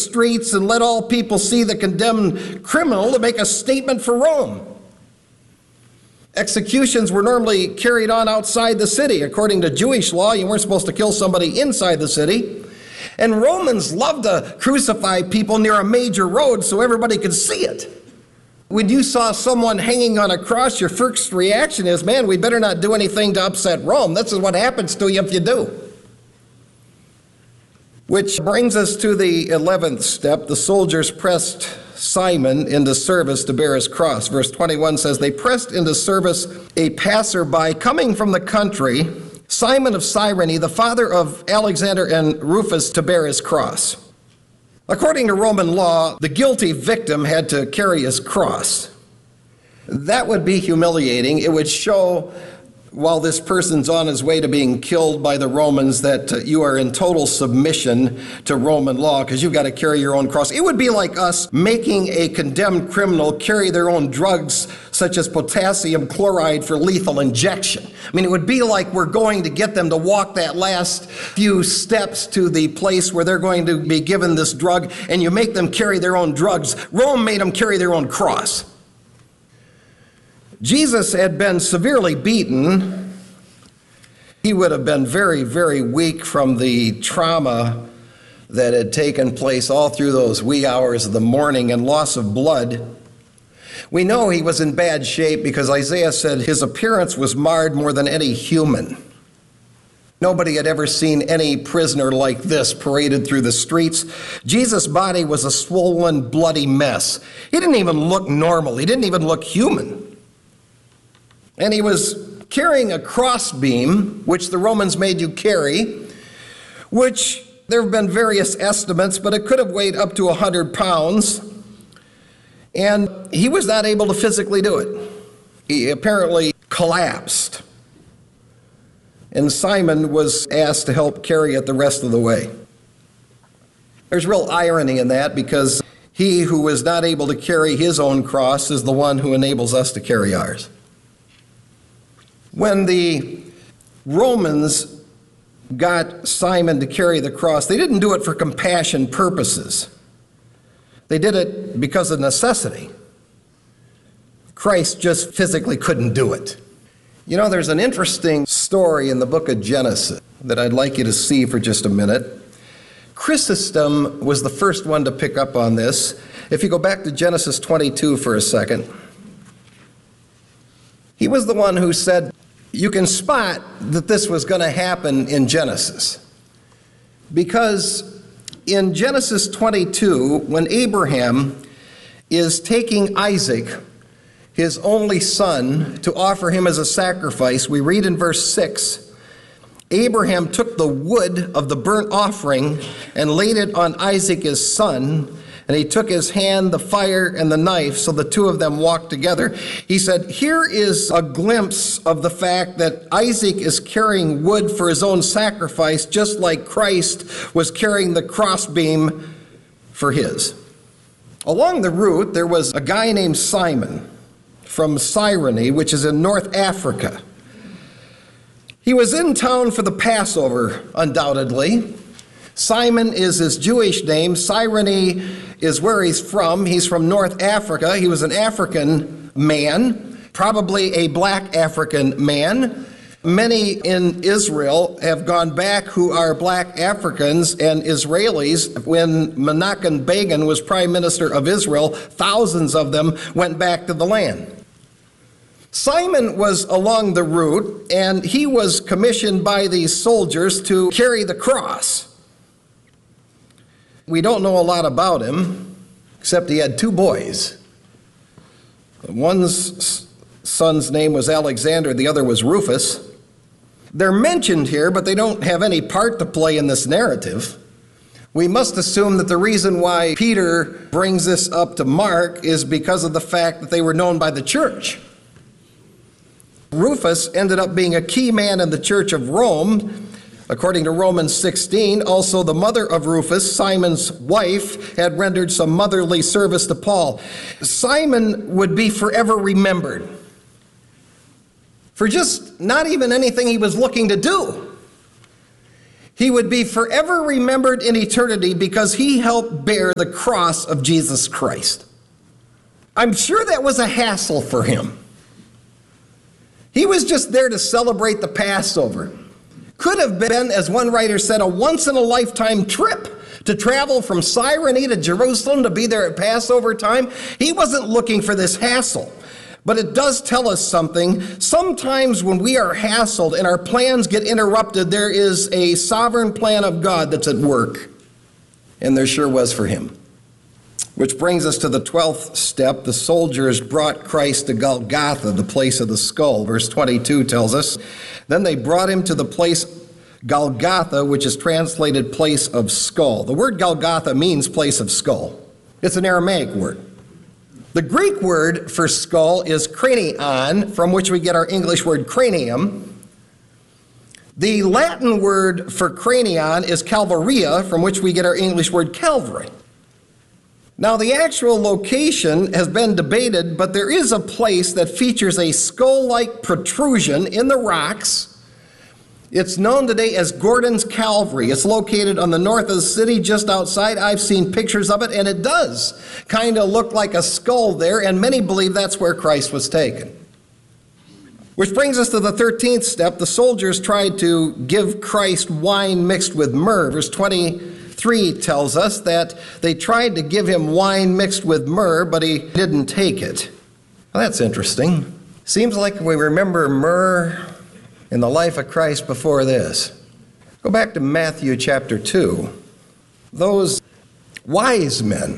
streets and let all people see the condemned criminal to make a statement for Rome. Executions were normally carried on outside the city. According to Jewish law, you weren't supposed to kill somebody inside the city. And Romans loved to crucify people near a major road so everybody could see it. When you saw someone hanging on a cross, your first reaction is, man, we better not do anything to upset Rome. This is what happens to you if you do. Which brings us to the 11th step. The soldiers pressed Simon into service to bear his cross. Verse 21 says, they pressed into service a passerby coming from the country, Simon of Cyrene, the father of Alexander and Rufus, to bear his cross. According to Roman law, the guilty victim had to carry his cross. That would be humiliating. It would show, while this person's on his way to being killed by the Romans, that you are in total submission to Roman law because you've got to carry your own cross. It would be like us making a condemned criminal carry their own drugs, such as potassium chloride for lethal injection. I mean, it would be like we're going to get them to walk that last few steps to the place where they're going to be given this drug, and you make them carry their own drugs. Rome made them carry their own cross. Jesus had been severely beaten. He would have been very, very weak from the trauma that had taken place all through those wee hours of the morning and loss of blood. We know he was in bad shape because Isaiah said his appearance was marred more than any human. Nobody had ever seen any prisoner like this paraded through the streets. Jesus' body was a swollen, bloody mess. He didn't even look normal. He didn't even look human. And he was carrying a crossbeam, which the Romans made you carry, which there have been various estimates, but it could have weighed up to 100 pounds. And he was not able to physically do it. He apparently collapsed. And Simon was asked to help carry it the rest of the way. There's real irony in that because he who was not able to carry his own cross is the one who enables us to carry ours. When the Romans got Simon to carry the cross, they didn't do it for compassion purposes. They did it because of necessity. Christ just physically couldn't do it. You know, there's an interesting story in the book of Genesis that I'd like you to see for just a minute. Chrysostom was the first one to pick up on this. If you go back to Genesis 22 for a second, he was the one who said, you can spot that this was going to happen in Genesis. Because in Genesis 22, when Abraham is taking Isaac, his only son, to offer him as a sacrifice, we read in verse 6, Abraham took the wood of the burnt offering and laid it on Isaac his son, and he took his hand, the fire, and the knife, so the two of them walked together. He said, here is a glimpse of the fact that Isaac is carrying wood for his own sacrifice, just like Christ was carrying the crossbeam for his. Along the route, there was a guy named Simon from Cyrene, which is in North Africa. He was in town for the Passover, undoubtedly. Simon is his Jewish name. Cyrene is where he's from. He's from North Africa. He was an African man, probably a black African man. Many in Israel have gone back who are black Africans and Israelis. When Menachem Begin was prime minister of Israel, thousands of them went back to the land. Simon was along the route, and he was commissioned by these soldiers to carry the cross. We don't know a lot about him, except he had two boys. One's son's name was Alexander, the other was Rufus. They're mentioned here, but they don't have any part to play in this narrative. We must assume that the reason why Peter brings this up to Mark is because of the fact that they were known by the church. Rufus ended up being a key man in the church of Rome. According to Romans 16, also the mother of Rufus, Simon's wife, had rendered some motherly service to Paul. Simon would be forever remembered for just not even anything he was looking to do. He would be forever remembered in eternity because he helped bear the cross of Jesus Christ. I'm sure that was a hassle for him. He was just there to celebrate the Passover. Could have been, as one writer said, a once-in-a-lifetime trip to travel from Cyrene to Jerusalem to be there at Passover time. He wasn't looking for this hassle. But it does tell us something. Sometimes when we are hassled and our plans get interrupted, there is a sovereign plan of God that's at work. And there sure was for him. Which brings us to the 12th step. The soldiers brought Christ to Golgotha, the place of the skull. Verse 22 tells us, then they brought him to the place Golgotha, which is translated place of skull. The word Golgotha means place of skull. It's an Aramaic word. The Greek word for skull is cranion, from which we get our English word cranium. The Latin word for cranion is calvaria, from which we get our English word Calvary. Now, the actual location has been debated, but there is a place that features a skull-like protrusion in the rocks. It's known today as Gordon's Calvary. It's located on the north of the city, just outside. I've seen pictures of it, and it does kind of look like a skull there, and many believe that's where Christ was taken. Which brings us to the 13th step. The soldiers tried to give Christ wine mixed with myrrh. Verse 23 tells us that they tried to give him wine mixed with myrrh, but he didn't take it. Well, that's interesting. Seems like we remember myrrh in the life of Christ before this. Go back to Matthew chapter 2. Those wise men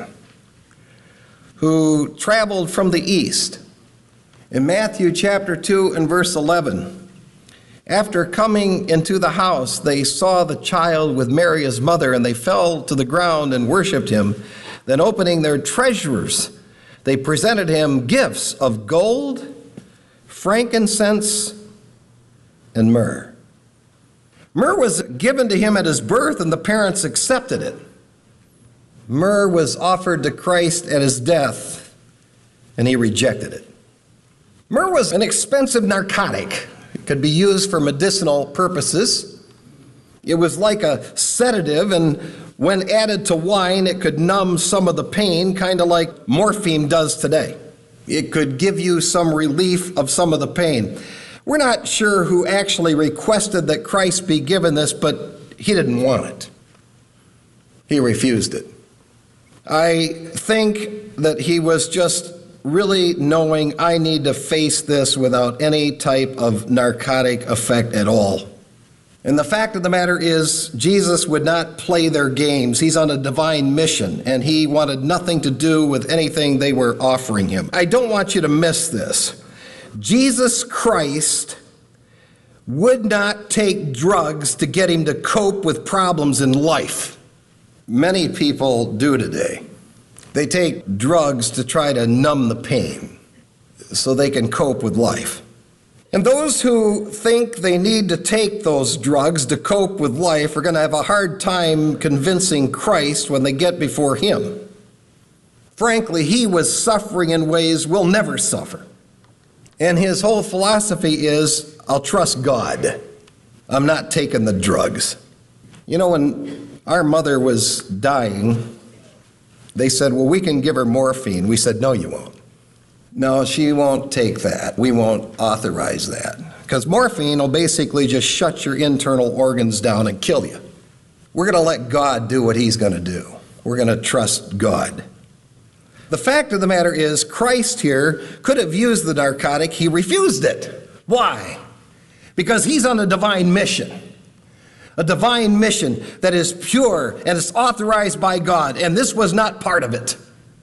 who traveled from the east. In Matthew chapter 2 and verse 11, after coming into the house, they saw the child with Mary his mother, and they fell to the ground and worshipped him. Then opening their treasures, they presented him gifts of gold, frankincense, and myrrh. Myrrh was given to him at his birth, and the parents accepted it. Myrrh was offered to Christ at his death, and he rejected it. Myrrh was an expensive narcotic. It could be used for medicinal purposes. It was like a sedative, and when added to wine, it could numb some of the pain, kind of like morphine does today. It could give you some relief of some of the pain. We're not sure who actually requested that Christ be given this, but he didn't want it. He refused it. I think that he was just really knowing, I need to face this without any type of narcotic effect at all. And the fact of the matter is, Jesus would not play their games. He's on a divine mission, and he wanted nothing to do with anything they were offering him. I don't want you to miss this. Jesus Christ would not take drugs to get him to cope with problems in life. Many people do today. They take drugs to try to numb the pain so they can cope with life. And those who think they need to take those drugs to cope with life are going to have a hard time convincing Christ when they get before him. Frankly, he was suffering in ways we'll never suffer. And his whole philosophy is, I'll trust God. I'm not taking the drugs. You know, when our mother was dying, they said, well, we can give her morphine. We said, no, you won't. No, she won't take that. We won't authorize that. Because morphine will basically just shut your internal organs down and kill you. We're going to let God do what he's going to do. We're going to trust God. The fact of the matter is, Christ here could have used the narcotic. He refused it. Why? Because he's on a divine mission. A divine mission that is pure and is authorized by God, and this was not part of it.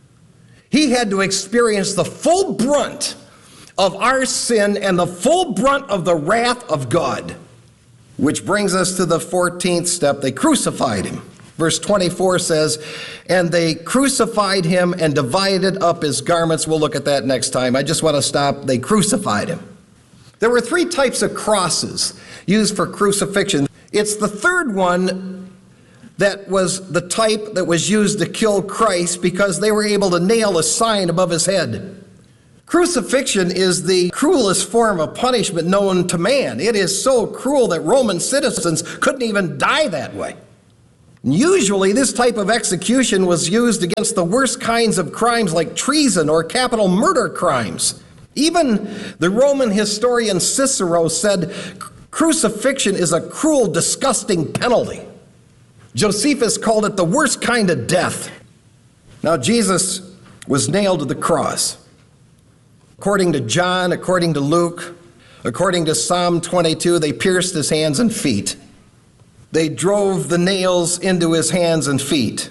He had to experience the full brunt of our sin and the full brunt of the wrath of God. Which brings us to the 14th step. They crucified him. Verse 24 says, and they crucified him and divided up his garments. We'll look at that next time. I just want to stop. They crucified him. There were three types of crosses used for crucifixion. It's the third one that was the type that was used to kill Christ because they were able to nail a sign above his head. Crucifixion is the cruelest form of punishment known to man. It is so cruel that Roman citizens couldn't even die that way. Usually, this type of execution was used against the worst kinds of crimes like treason or capital murder crimes. Even the Roman historian Cicero said, crucifixion is a cruel, disgusting penalty. Josephus called it the worst kind of death. Now, Jesus was nailed to the cross. According to John, according to Luke, according to Psalm 22, they pierced his hands and feet. They drove the nails into his hands and feet.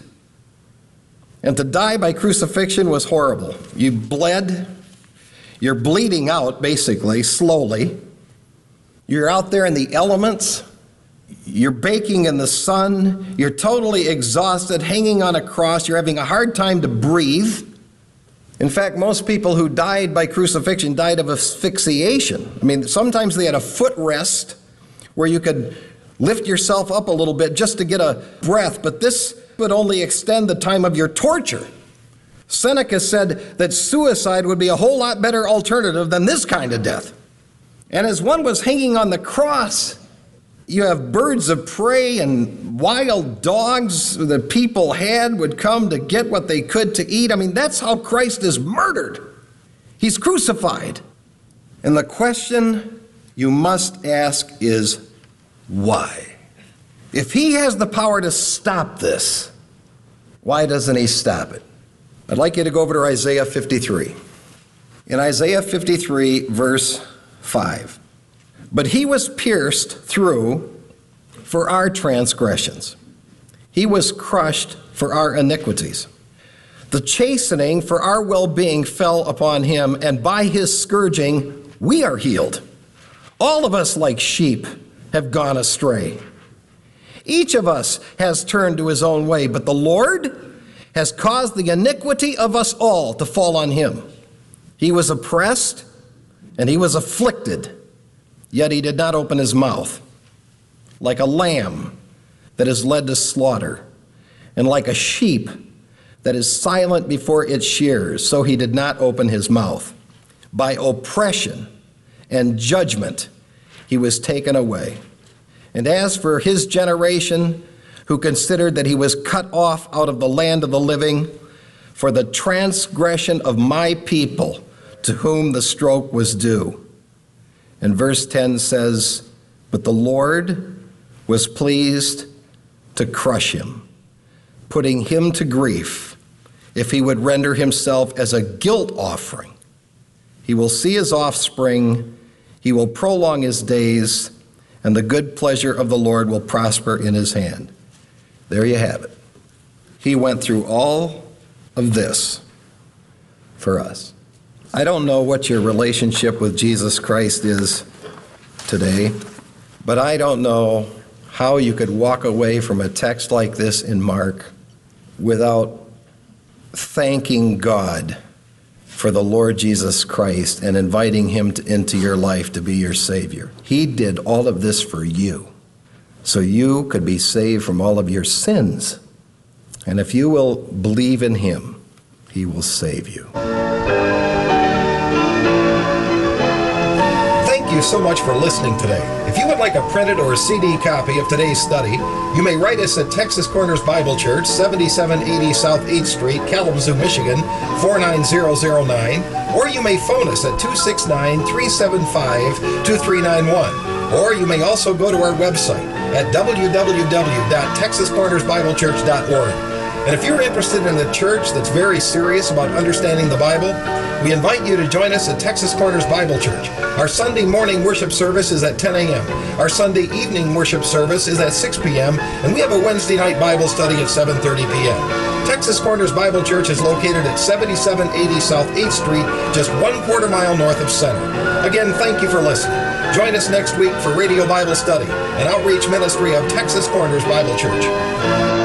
And to die by crucifixion was horrible. You bled. You're bleeding out, basically, slowly. You're out there in the elements. You're baking in the sun. You're totally exhausted, hanging on a cross. You're having a hard time to breathe. In fact, most people who died by crucifixion died of asphyxiation. I mean, sometimes they had a footrest where you could lift yourself up a little bit just to get a breath, but this would only extend the time of your torture. Seneca said that suicide would be a whole lot better alternative than this kind of death. And as one was hanging on the cross, you have birds of prey and wild dogs that people had would come to get what they could to eat. I mean, that's how Christ is murdered. He's crucified. And the question you must ask is, why? If he has the power to stop this, why doesn't he stop it? I'd like you to go over to Isaiah 53. In Isaiah 53, verse 5. But he was pierced through for our transgressions. He was crushed for our iniquities. The chastening for our well-being fell upon him, and by his scourging we are healed. All of us, like sheep, have gone astray. Each of us has turned to his own way, but the Lord has caused the iniquity of us all to fall on him. He was oppressed and he was afflicted, yet he did not open his mouth. Like a lamb that is led to slaughter, and like a sheep that is silent before its shearers, so he did not open his mouth. By oppression and judgment he was taken away. And as for his generation, who considered that he was cut off out of the land of the living, for the transgression of my people, to whom the stroke was due. And verse 10 says, but the Lord was pleased to crush him, putting him to grief, if he would render himself as a guilt offering. He will see his offspring, he will prolong his days, and the good pleasure of the Lord will prosper in his hand. There you have it. He went through all of this for us. I don't know what your relationship with Jesus Christ is today, but I don't know how you could walk away from a text like this in Mark without thanking God for the Lord Jesus Christ and inviting him into your life to be your Savior. He did all of this for you, so you could be saved from all of your sins. And if you will believe in him, he will save you. Thank you so much for listening today. If you would like a printed or CD copy of today's study, you may write us at Texas Corners Bible Church, 7780 South 8th Street, Kalamazoo, Michigan, 49009, or you may phone us at 269-375-2391. Or you may also go to our website at www.texascornersbiblechurch.org. And if you're interested in a church that's very serious about understanding the Bible, we invite you to join us at Texas Corners Bible Church. Our Sunday morning worship service is at 10 a.m. Our Sunday evening worship service is at 6 p.m. And we have a Wednesday night Bible study at 7:30 p.m. Texas Corners Bible Church is located at 7780 South 8th Street, just 1/4 mile north of Center. Again, thank you for listening. Join us next week for Radio Bible Study, an outreach ministry of Texas Corners Bible Church.